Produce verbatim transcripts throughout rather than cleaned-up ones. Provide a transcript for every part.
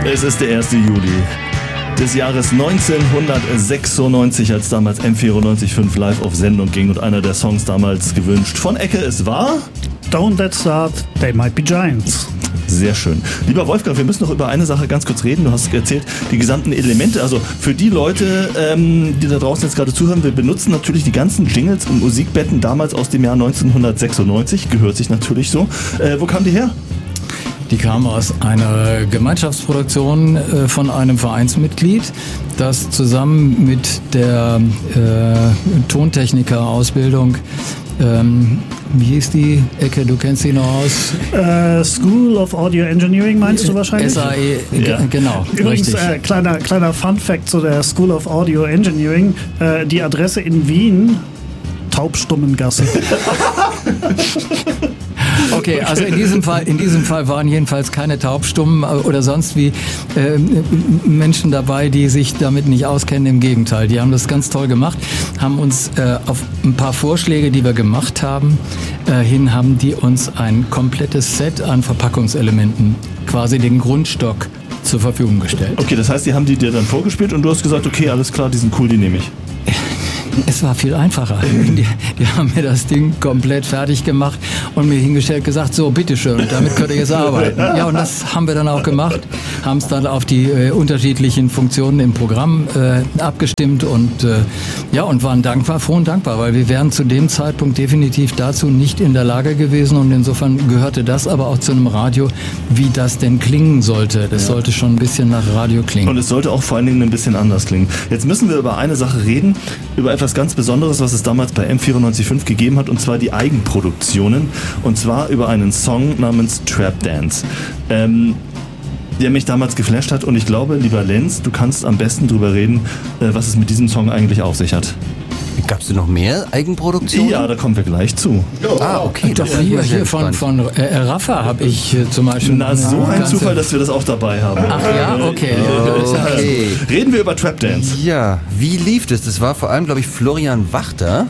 Es ist der erste Juli des Jahres neunzehnhundertsechsundneunzig, als damals M vierundneunzig Komma fünf live auf Sendung ging und einer der Songs damals gewünscht von Ecke, es war Don't Let's Start, They Might Be Giants. Sehr schön. Lieber Wolfgang, wir müssen noch über eine Sache ganz kurz reden. Du hast erzählt, die gesamten Elemente, also für die Leute, ähm, die da draußen jetzt gerade zuhören, wir benutzen natürlich die ganzen Jingles und Musikbetten damals aus dem Jahr neunzehnhundertsechsundneunzig, gehört sich natürlich so. Äh, wo kamen die her? Die kam aus einer Gemeinschaftsproduktion äh, von einem Vereinsmitglied, das zusammen mit der äh, Tontechniker-Ausbildung, ähm, wie hieß die Ecke, du kennst sie noch aus? Äh, School of Audio Engineering meinst du wahrscheinlich? S A E, ja. g- genau. Übrigens, richtig. äh, kleiner, kleiner Fun-Fact zu der School of Audio Engineering. Äh, die Adresse in Wien, Taubstummengasse. Okay, also in diesem Fall, in diesem Fall waren jedenfalls keine Taubstummen oder sonst wie äh, Menschen dabei, die sich damit nicht auskennen. Im Gegenteil, die haben das ganz toll gemacht, haben uns äh, auf ein paar Vorschläge, die wir gemacht haben, äh, hin haben die uns ein komplettes Set an Verpackungselementen, quasi den Grundstock, zur Verfügung gestellt. Okay, das heißt, die haben die dir dann vorgespielt und du hast gesagt, okay, alles klar, die sind cool, die nehme ich. Es war viel einfacher. Die, die haben mir das Ding komplett fertig gemacht und mir hingestellt, gesagt, so, bitteschön, damit könnt ihr jetzt arbeiten. Ja, und das haben wir dann auch gemacht, haben es dann auf die äh, unterschiedlichen Funktionen im Programm äh, abgestimmt und äh, ja, und waren dankbar, froh und dankbar, weil wir wären zu dem Zeitpunkt definitiv dazu nicht in der Lage gewesen und insofern gehörte das aber auch zu einem Radio, wie das denn klingen sollte. Das ja. sollte schon ein bisschen nach Radio klingen. Und es sollte auch vor allen Dingen ein bisschen anders klingen. Jetzt müssen wir über eine Sache reden, über etwas ganz Besonderes, was es damals bei M vierundneunzig Komma fünf gegeben hat, und zwar die Eigenproduktionen, und zwar über einen Song namens Trap Dance, ähm, der mich damals geflasht hat, und ich glaube, lieber Lenz, du kannst am besten drüber reden, äh, was es mit diesem Song eigentlich auf sich hat. Gab es denn noch mehr Eigenproduktionen? Ja, da kommen wir gleich zu. Ah, okay. Doch, hier, hier von, von äh, Rafa habe ich äh, zum Beispiel... Na, so ein ganze... Zufall, dass wir das auch dabei haben. Ach ja, okay. Okay. Reden wir über Trap Dance. Ja, wie lief das? Das war vor allem, glaube ich, Florian Wachter,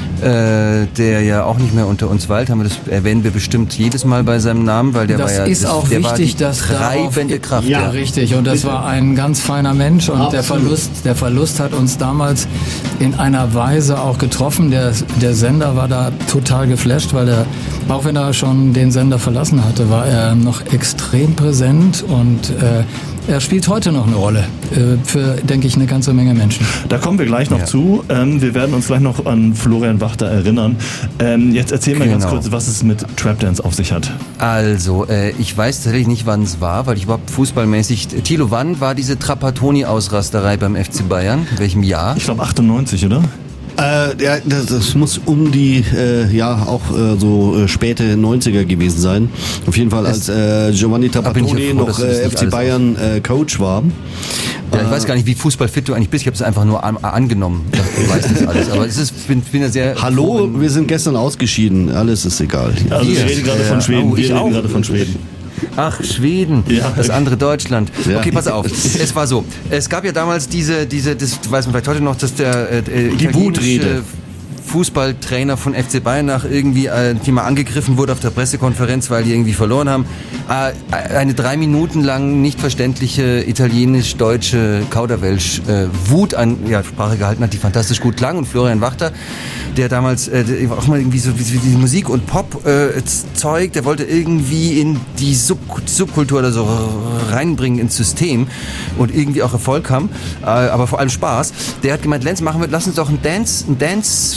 äh, der ja auch nicht mehr unter uns weilt. Haben wir das erwähnen wir bestimmt jedes Mal bei seinem Namen, weil der das war ja ist das, auch der wichtig, war die dass treibende darauf, Kraft. Ja, ja, richtig. Und das war ein ganz feiner Mensch und der Verlust, der Verlust hat uns damals in einer Weise auch getroffen. Der, der Sender war da total geflasht, weil er, auch wenn er schon den Sender verlassen hatte, war er noch extrem präsent und äh, er spielt heute noch eine Rolle äh, für, denke ich, eine ganze Menge Menschen. Da kommen wir gleich noch Ja. zu. Ähm, wir werden uns gleich noch an Florian Wachter erinnern. Ähm, jetzt erzähl mal Genau. ganz kurz, was es mit Trap Dance auf sich hat. Also, äh, ich weiß tatsächlich nicht, wann es war, weil ich überhaupt fußballmäßig... Thilo, wann war diese Trapattoni-Ausrasterei beim F C Bayern? In welchem Jahr? Ich glaube achtundneunzig, oder? Äh, ja, das, das muss um die, äh, ja, auch äh, so äh, späte neunziger gewesen sein. Auf jeden Fall, als äh, Giovanni bin ich Trapattoni ja froh, noch dass du das äh, nicht F C alles Bayern äh, Coach war. Ja, ich weiß gar nicht, wie fußballfit du eigentlich bist. Ich habe es einfach nur an, angenommen. Ich weiß das alles. Aber es ist, bin, bin ja sehr... Hallo, froh, wenn- wir sind gestern ausgeschieden. Alles ist egal. Also wir Hier. reden gerade Ja, von Schweden. oh, wir ich reden auch. gerade von Schweden. Ach, Schweden, Ja. das andere Deutschland. Ja. Okay, pass auf. Es war so, es gab ja damals diese, diese, das weiß man vielleicht heute noch, dass der äh, Die Wutrede. italienische Fußballtrainer von F C Bayern nach irgendwie, äh, die mal angegriffen wurde auf der Pressekonferenz, weil die irgendwie verloren haben, äh, eine drei Minuten lang nicht verständliche italienisch-deutsche Kauderwelsch äh, Wut an ja, Sprache gehalten hat, die fantastisch gut klang, und Florian Wachter, der damals äh, der auch mal irgendwie so wie, wie die Musik und Pop äh, Zeug, der wollte irgendwie in die Sub Subkultur oder so reinbringen ins System und irgendwie auch Erfolg haben, äh, aber vor allem Spaß. Der hat gemeint, Lenz, machen wir, lass uns doch ein Dance, ein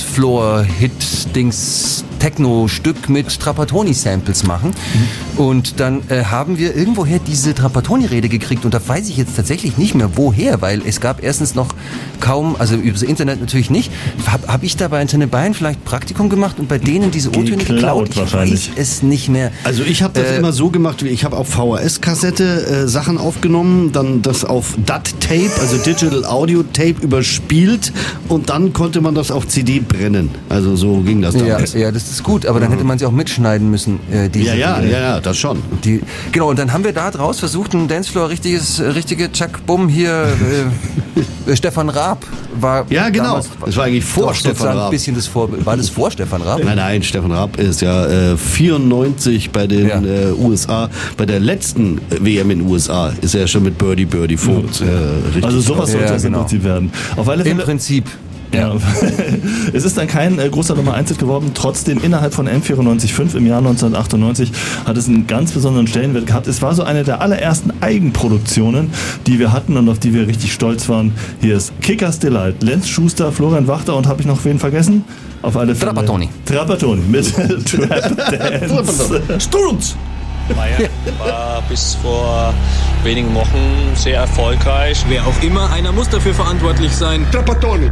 Dancefloor-Hit-Dings Techno-Stück mit Trapattoni-Samples machen. Mhm. Und dann äh, haben wir irgendwoher diese Trapattoni-Rede gekriegt, und da weiß ich jetzt tatsächlich nicht mehr woher, weil es gab erstens noch kaum, also über das Internet natürlich nicht, habe hab ich da bei Antenne Bayern vielleicht Praktikum gemacht und bei denen diese O-Töne Geklaut geklaut? Ich wahrscheinlich. weiß es nicht mehr. Also ich habe das Äh, immer so gemacht, wie ich habe auf V H S-Kassette äh, Sachen aufgenommen, dann das auf D A T-Tape, also Digital Audio Tape, überspielt, und dann konnte man das auf C D brennen trennen. Also so ging das Ja, damals. ja, das ist gut, aber dann hätte man sie auch mitschneiden müssen. Äh, diese, Ja, ja, ja, ja, das schon. Die, genau, und dann haben wir da draus versucht, ein Dancefloor, richtiges, äh, richtige Chuck-Bumm hier, äh, äh, Stefan Raab war Ja, genau. damals, Das war eigentlich vor doch, Stefan sozusagen Raab. Ein bisschen das Vorbild. War das vor Stefan Raab? Nein, nein, Stefan Raab ist ja äh, vierundneunzig bei den Ja. äh, U S A, bei der letzten W M in den U S A ist er schon mit Birdie Birdie Vogt. Äh, richtig Also sowas sollte Ja, es genau. im Prinzip werden. Auf alle Im Fälle. Prinzip. Ja. Es ist dann kein äh, großer Nummer eins Hit geworden, trotzdem innerhalb von M vierundneunzig Komma fünf im Jahr neunzehnhundertachtundneunzig hat es einen ganz besonderen Stellenwert gehabt. Es war so eine der allerersten Eigenproduktionen, die wir hatten und auf die wir richtig stolz waren. Hier ist Kickers Delight, Lenz Schuster, Florian Wachter und habe ich noch wen vergessen? Auf alle Fälle. Trapattoni. Trapattoni mit Trap Dance. Sturz! Bayern war bis vor wenigen Wochen sehr erfolgreich. Wer auch immer, einer muss dafür verantwortlich sein. Trapattoni.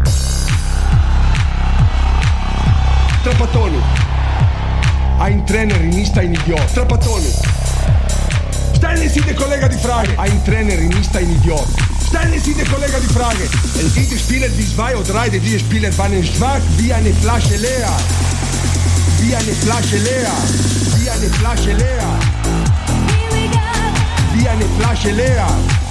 Trapattoni. Ein Trainerin ist ein Idiot. Trapattoni. Stellen Sie den Kollegen die Frage. Ein Trainerin ist ein Idiot. Stellen Sie den Kollegen die Frage. Es gibt Spieler, die zwei oder drei, die Spieler waren schwach wie eine Flasche leer. Wie eine Flasche leer. Wie eine Flasche leer. Wie eine Flasche leer.